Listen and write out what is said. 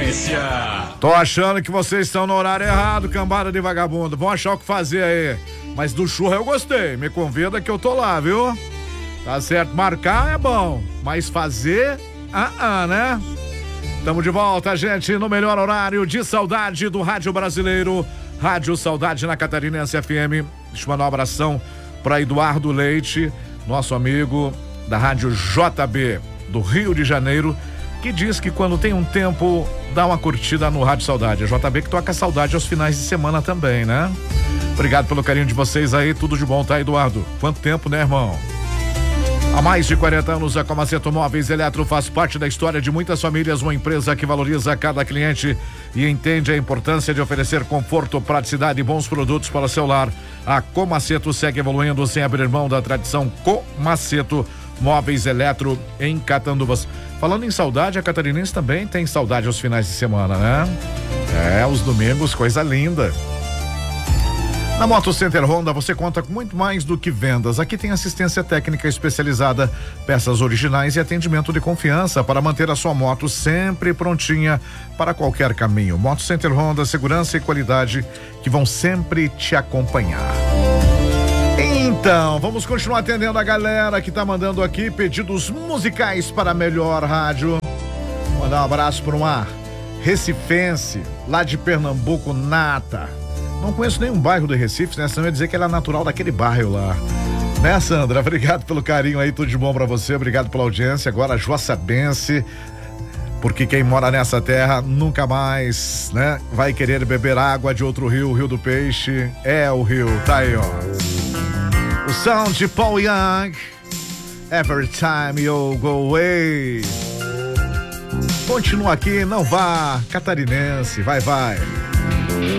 Polícia. Tô achando que vocês estão no horário errado, cambada de vagabundo. Vão achar o que fazer aí. Mas do churro eu gostei. Me convida que eu tô lá, viu? Tá certo, marcar é bom, mas fazer, né? Tamo de volta, gente, no melhor horário de saudade do rádio brasileiro. Rádio Saudade na Catarinense FM. Deixa eu mandar um abração pra Eduardo Leite, nosso amigo da rádio JB do Rio de Janeiro, que diz que quando tem um tempo, dá uma curtida no Rádio Saudade. A JB que toca saudade aos finais de semana também, né? Obrigado pelo carinho de vocês aí, tudo de bom, tá, Eduardo? Quanto tempo, né, irmão? Há mais de 40 anos, a Comaceto Móveis Eletro faz parte da história de muitas famílias, uma empresa que valoriza cada cliente e entende a importância de oferecer conforto, praticidade e bons produtos para o seu lar. A Comaceto segue evoluindo sem abrir mão da tradição. Comaceto Móveis Eletro em Catanduvas. Falando em saudade, a catarinense também tem saudade aos finais de semana, né? Os domingos, coisa linda. Na Moto Center Honda você conta com muito mais do que vendas. Aqui tem assistência técnica especializada, peças originais e atendimento de confiança para manter a sua moto sempre prontinha para qualquer caminho. Moto Center Honda, segurança e qualidade que vão sempre te acompanhar. Então, vamos continuar atendendo a galera que tá mandando aqui pedidos musicais para a melhor rádio. Mandar um abraço para uma recifense lá de Pernambuco, Nata. Não conheço nenhum bairro do Recife, né? Senão eu ia dizer que ela é natural daquele bairro lá. Né, Sandra? Obrigado pelo carinho aí, tudo de bom pra você, obrigado pela audiência. Agora, Joaçabense, porque quem mora nessa terra nunca mais, né? Vai querer beber água de outro rio, o Rio do Peixe é o rio, tá aí, ó. O som de Paul Young, Every Time You Go Away. Continua aqui, não vá, catarinense, vai.